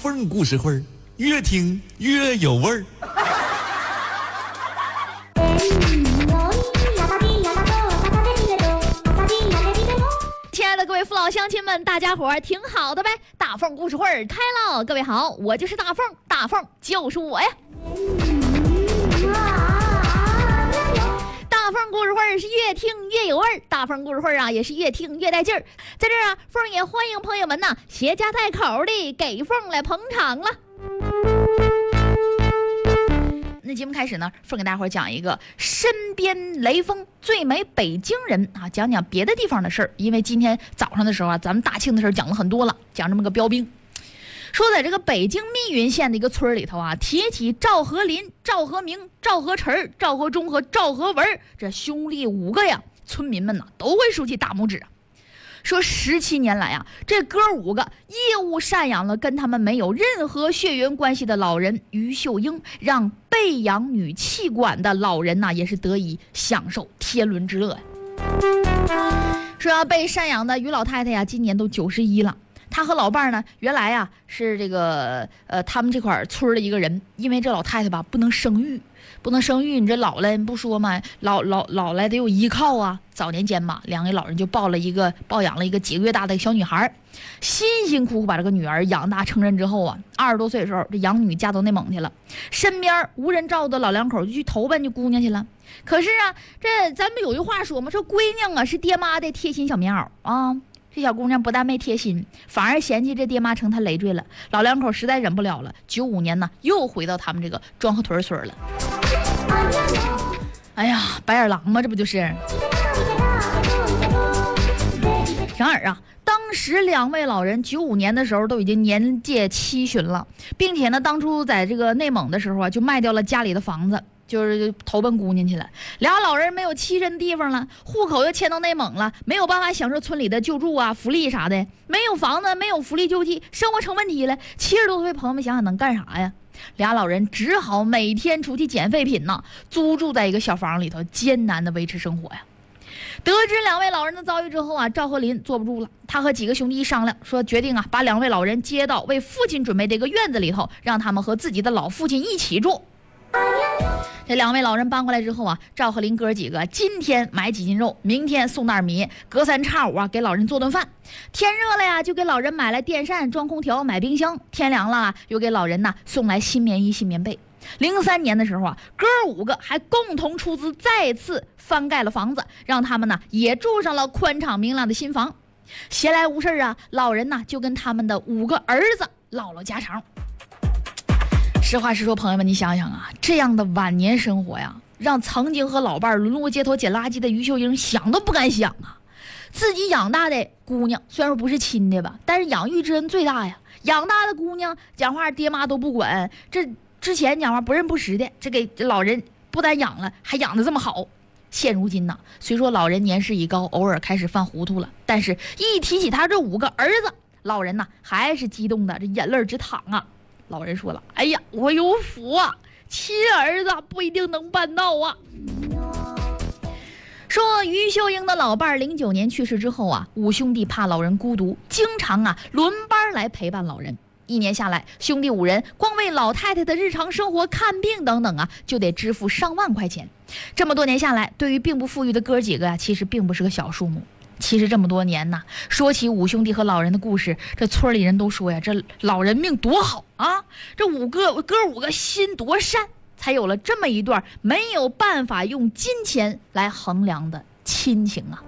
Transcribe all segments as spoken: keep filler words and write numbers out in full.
凤故事会，越听越有味儿。 亲爱的各位父老乡亲们，大家伙儿挺好的呗？大凤故事会开了，各位好，我就是大凤，大凤就是我呀。大凤故事会是越听越有味儿，大凤故事会啊也是越听越带劲儿。在这儿啊，凤也欢迎朋友们呐，携家带口的给凤来捧场了。那节目开始呢，凤给大伙儿讲一个身边雷锋最美北京人啊，讲讲别的地方的事儿。因为今天早上的时候啊，咱们大庆的事儿讲了很多了，讲这么个标兵。说在这个北京密云县的一个村里头啊，提起赵和林、赵和明、赵和晨、赵和忠和赵和文这兄弟五个呀，村民们呢都会竖起大拇指啊。说十七年来啊，这哥五个业务赡养了跟他们没有任何血缘关系的老人于秀英，让被养女气管的老人呐、啊、也是得以享受天伦之乐呀。说要被赡养的于老太太呀，今年都九十一了。他和老伴儿呢，原来啊是这个呃他们这块村的一个人，因为这老太太吧不能生育，不能生育，你这老了你不说嘛，老老老来得有依靠啊。早年间嘛，两位老人就抱了一个抱养了一个几个月大的小女孩，辛辛苦苦把这个女儿养大成人之后啊，二十多岁的时候，这养女嫁到内蒙去了，身边无人照顾的老两口就去投奔这姑娘去了。可是啊，这咱们有句话说嘛，说闺娘啊是爹妈的贴心小棉袄啊。这小姑娘不但没贴心，反而嫌弃这爹妈成她累赘了。老两口实在忍不了了，九五年呢又回到他们这个庄河屯村了。哎呀，白眼狼嘛，这不就是？然而啊，当时两位老人九五年的时候都已经年届七旬了，并且呢，当初在这个内蒙的时候啊，就卖掉了家里的房子。就是投奔姑娘去了，俩老人没有栖身地方了，户口又迁到内蒙了，没有办法享受村里的救助啊、福利啥的，没有房子，没有福利救济，生活成问题了。七十多岁朋友们想想能干啥呀？俩老人只好每天出去捡废品呢，租住在一个小房里头，艰难的维持生活呀。得知两位老人的遭遇之后啊，赵和林坐不住了，他和几个兄弟一商量，说决定啊，把两位老人接到为父亲准备的一个院子里头，让他们和自己的老父亲一起住。这两位老人搬过来之后啊，赵和林哥几个今天买几斤肉，明天送袋米，隔三差五啊给老人做顿饭。天热了呀，就给老人买来电扇、装空调、买冰箱；天凉了啊，又给老人呐送来新棉衣、新棉被。零三年的时候啊，哥五个还共同出资再次翻盖了房子，让他们呢也住上了宽敞明亮的新房。闲来无事啊，老人呢就跟他们的五个儿子唠唠家常。实话实说，朋友们，你想想啊，这样的晚年生活呀，让曾经和老伴儿沦落街头捡垃圾的于秀英想都不敢想啊。自己养大的姑娘虽然说不是亲的吧，但是养育之恩最大呀。养大的姑娘讲话爹妈都不管，这之前讲话不认不识的，这给老人不但养了，还养得这么好。现如今呢，虽说老人年事已高，偶尔开始犯糊涂了，但是一提起他这五个儿子，老人呢还是激动的这眼泪直淌啊。老人说了，哎呀，我有福啊，亲儿子不一定能办到啊。说于秀英的老伴零九年去世之后啊，五兄弟怕老人孤独，经常啊轮班来陪伴老人。一年下来，兄弟五人光为老太太的日常生活、看病等等啊，就得支付上万块钱。这么多年下来，对于并不富裕的哥几个啊，其实并不是个小数目。其实这么多年呐，说起五兄弟和老人的故事，这村里人都说呀，这老人命多好啊，这五个哥五个心多善，才有了这么一段没有办法用金钱来衡量的亲情啊。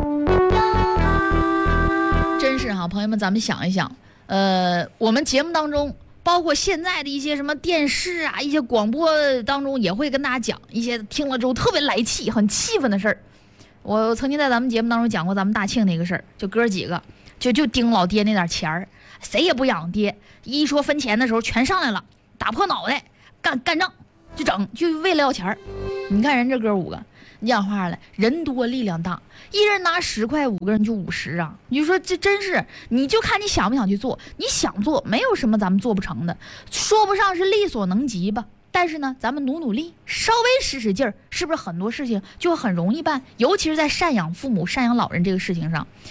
真是哈，朋友们，咱们想一想，呃，我们节目当中，包括现在的一些什么电视啊，一些广播当中，也会跟大家讲一些听了之后特别来气、很气愤的事儿。我曾经在咱们节目当中讲过咱们大庆那个事儿，就哥几个就就盯老爹那点钱儿，谁也不养爹，一说分钱的时候全上来了，打破脑袋干干仗，就整就为了要钱儿。你看人这哥五个，你讲话了，人多力量大，一人拿十块，五个人就五十啊！你就说这真是，你就看你想不想去做，你想做，没有什么咱们做不成的，说不上是力所能及吧。但是呢，咱们努努力，稍微使使劲儿，是不是很多事情就很容易办？尤其是在赡养父母、赡养老人这个事情上，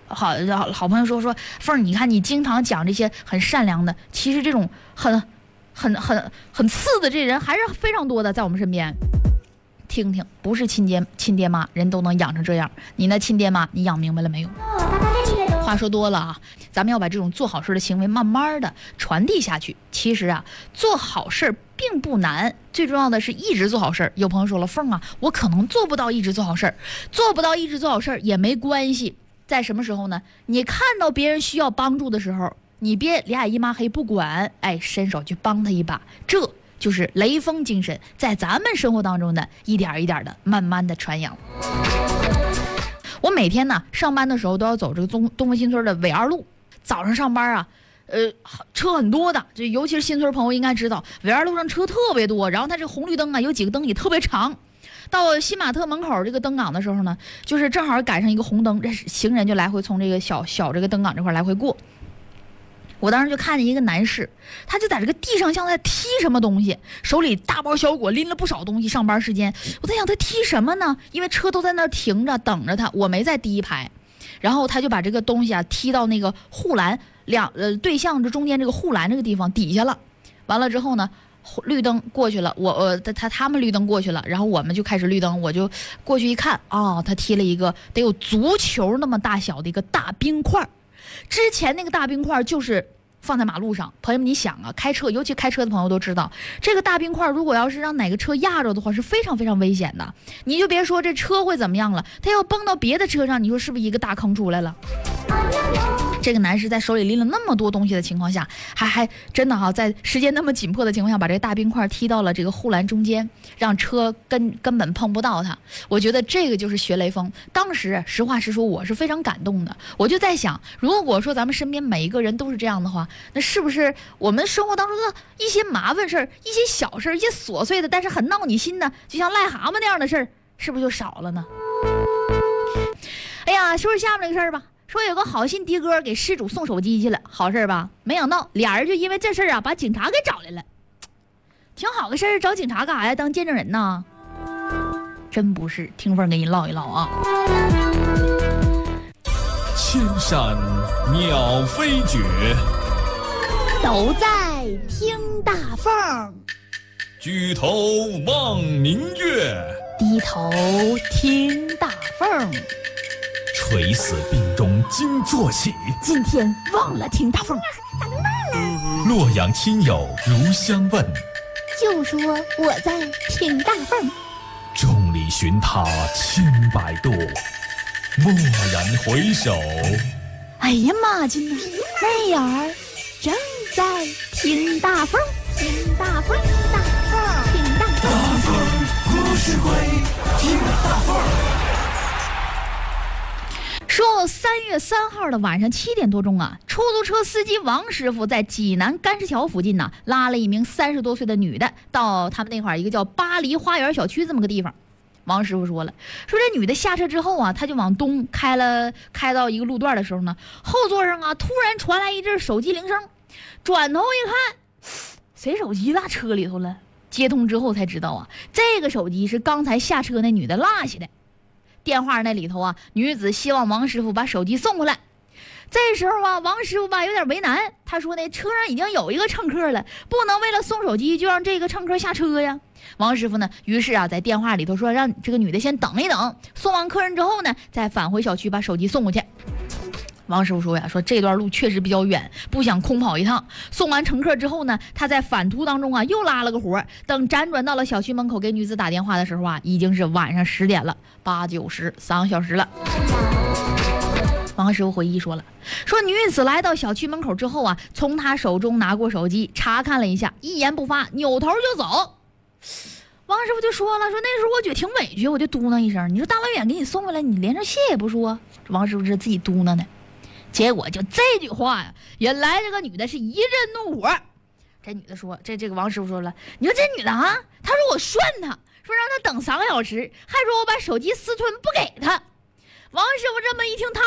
好好好朋友说说凤儿，你看你经常讲这些很善良的，其实这种很很很很次的这人还是非常多的，在我们身边。听听，不是亲爹亲爹妈人都能养成这样，你那亲爹妈你养明白了没有？话说多了啊，咱们要把这种做好事的行为慢慢的传递下去。其实啊，做好事并不难，最重要的是一直做好事。有朋友说了，凤啊，我可能做不到一直做好事，做不到一直做好事也没关系。在什么时候呢？你看到别人需要帮助的时候，你别俩眼一抹黑不管，哎，伸手去帮他一把，这就是雷锋精神在咱们生活当中的一点一点的慢慢的传扬。我每天呢上班的时候都要走这个东东风新村的纬二路，早上上班啊，呃，车很多的，这尤其是新村朋友应该知道，纬二路上车特别多，然后它这红绿灯啊有几个灯也特别长。到新玛特门口这个登岗的时候呢，就是正好赶上一个红灯，这行人就来回从这个小小这个登岗这块来回过。我当时就看见一个男士，他就在这个地上像在踢什么东西，手里大包小裹拎了不少东西。上班时间，我在想他踢什么呢？因为车都在那儿停着等着他，我没在第一排。然后他就把这个东西啊踢到那个护栏两呃对向这中间这个护栏这个地方底下了。完了之后呢，绿灯过去了，我呃他他们绿灯过去了，然后我们就开始绿灯，我就过去一看，哦，他踢了一个得有足球那么大小的一个大冰块。之前那个大冰块就是放在马路上，朋友们你想啊，开车尤其开车的朋友都知道，这个大冰块如果要是让哪个车压着的话是非常非常危险的。你就别说这车会怎么样了，它要蹦到别的车上，你说是不是一个大坑出来了？这个男士在手里拎了那么多东西的情况下，还还真的哈、啊，在时间那么紧迫的情况下，把这个大冰块踢到了这个护栏中间，让车根根本碰不到它。我觉得这个就是学雷锋。当时实话实说，我是非常感动的。我就在想，如果说咱们身边每一个人都是这样的话，那是不是我们生活当中的一些麻烦事儿、一些小事儿、一些琐碎的，但是很闹你心的，就像癞蛤蟆那样的事儿，是不是就少了呢？哎呀，说说下面这个事儿吧。说有个好心的哥给失主送手机去了，好事吧？没想到俩人就因为这事儿啊，把警察给找来了。挺好个事儿，找警察干啥呀？当见证人呢？真不是，听凤给你唠一唠啊。 千山鸟飞绝， 都在听大凤。 举头望明月， 低头听大凤。 垂死病中惊坐起， 今天忘了听大凤。 洛阳亲友如相问， 就说我在听大凤。 众里寻他千百度，蓦然回首， 哎呀妈亲呐，那眼儿正在听大凤，听大凤，大凤，听大凤。 大凤故事会，听大凤。 说三月三号的晚上七点多钟啊，出租车司机王师傅在济南干石桥附近呢，拉了一名三十多岁的女的到他们那块儿一个叫巴黎花园小区这么个地方。王师傅说了，说这女的下车之后啊，他就往东开了，开到一个路段的时候呢，后座上啊突然传来一阵手机铃声，转头一看，谁手机落车里头了？接通之后才知道啊，这个手机是刚才下车那女的落下的。电话那里头啊，女子希望王师傅把手机送回来。这时候啊，王师傅吧有点为难，他说呢，车上已经有一个乘客了，不能为了送手机就让这个乘客下车呀。王师傅呢，于是啊在电话里头说，让这个女的先等一等，送完客人之后呢，再返回小区把手机送过去。王师傅说呀，说这段路确实比较远，不想空跑一趟。送完乘客之后呢，他在返途当中啊又拉了个活，等辗转到了小区门口给女子打电话的时候啊，已经是晚上十点了，八九十三个小时了。王师傅回忆说了，说女子来到小区门口之后啊，从他手中拿过手机，查看了一下，一言不发，扭头就走。王师傅就说了，说那时候我觉得挺委屈，我就嘟囔一声，你说大老远给你送回来，你连声谢也不说。王师傅是自己嘟囔的。结果就这句话呀，原来这个女的是一阵怒火。这女的说，这这个王师傅说了，你说这女的啊，她说我涮她，说让她等三个小时，还说我把手机私吞不给她。王师傅这么一听，他